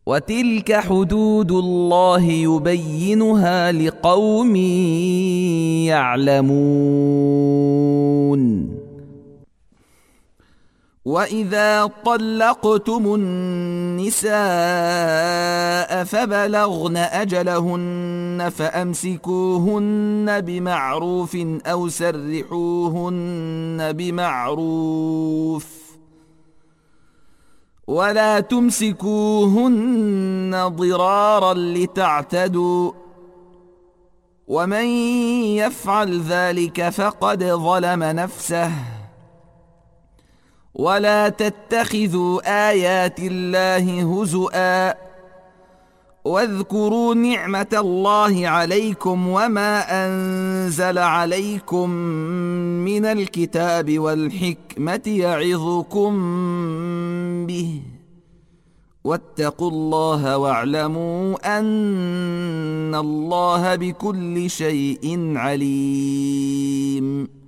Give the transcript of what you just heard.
وتلك حدود الله يبينها لقوم يعلمون. وإذا طلقتم النساء فبلغن أجلهن فأمسكوهن بمعروف أو سرحوهن بمعروف ولا تمسكوهن ضرارا لتعتدوا، ومن يفعل ذلك فقد ظلم نفسه. ولا تتخذوا آيات الله هزؤا واذكروا نعمة الله عليكم وما أنزل عليكم من الكتاب والحكمة يعظكم به، واتقوا الله واعلموا أن الله بكل شيء عليم.